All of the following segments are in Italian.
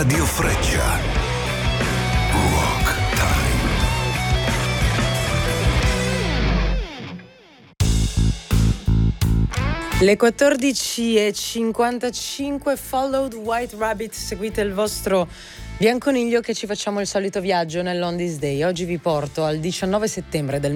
Radio Freccia. Rock Time. Le 14:55, Followed White Rabbit, seguite il vostro Bianconiglio che ci facciamo il solito viaggio nell'On This Day. Oggi vi porto al 19 settembre del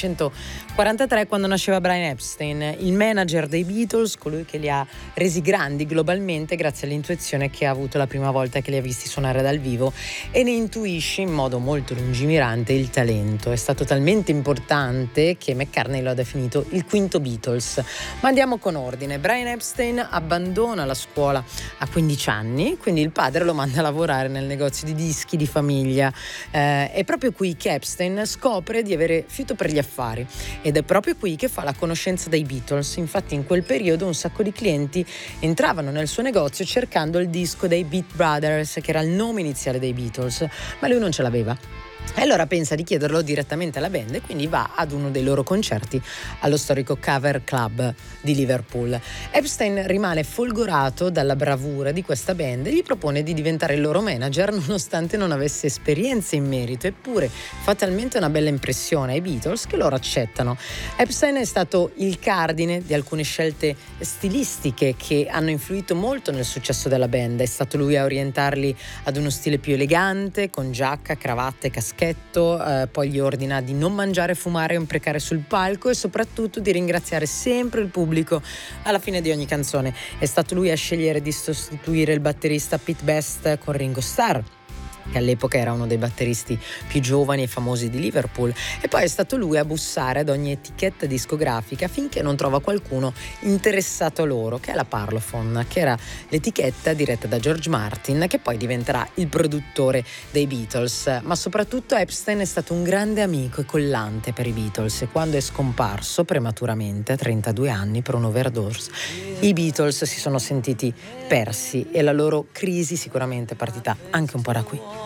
1943, quando nasceva Brian Epstein, il manager dei Beatles, colui che li ha resi grandi globalmente grazie all'intuizione che ha avuto la prima volta che li ha visti suonare dal vivo, e ne intuisce in modo molto lungimirante il talento. È stato talmente importante che McCartney lo ha definito il quinto Beatles. Ma andiamo con ordine. Brian Epstein abbandona la scuola a 15 anni, quindi il padre lo manda a lavorare nel negozio di dischi di famiglia. È proprio qui che Epstein scopre di avere fiuto per gli affari, ed è proprio qui che fa la conoscenza dei Beatles. Infatti in quel periodo un sacco di clienti entravano nel suo negozio cercando il disco dei Beat Brothers, che era il nome iniziale dei Beatles, ma lui non ce l'aveva. E allora pensa di chiederlo direttamente alla band, e quindi va ad uno dei loro concerti allo storico Cavern Club di Liverpool. Epstein rimane folgorato dalla bravura di questa band e gli propone di diventare il loro manager, nonostante non avesse esperienze in merito. Eppure fa talmente una bella impressione ai Beatles che loro accettano. Epstein è stato il cardine di alcune scelte stilistiche che hanno influito molto nel successo della band. È stato lui a orientarli ad uno stile più elegante, con giacca, cravatta e caschetto. Poi gli ordina di non mangiare, fumare o imprecare sul palco, e soprattutto di ringraziare sempre il pubblico alla fine di ogni canzone. È stato lui a scegliere di sostituire il batterista Pete Best con Ringo Starr, che all'epoca era uno dei batteristi più giovani e famosi di Liverpool, e poi è stato lui a bussare ad ogni etichetta discografica finché non trova qualcuno interessato a loro, che è la Parlophone, che era l'etichetta diretta da George Martin, che poi diventerà il produttore dei Beatles. Ma soprattutto Epstein è stato un grande amico e collante per i Beatles, e quando è scomparso prematuramente a 32 anni per un'overdose, i Beatles si sono sentiti persi, e la loro crisi sicuramente è partita anche un po' da qui.